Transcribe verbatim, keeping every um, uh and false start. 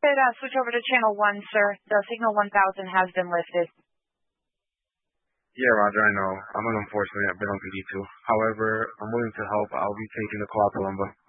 could uh, switch over to channel one, sir. The signal one thousand has been lifted. Yeah, Roger, I know. I'm an unfortunately I've been on P D two. However, I'm willing to help. I'll be taking the call at Palumba.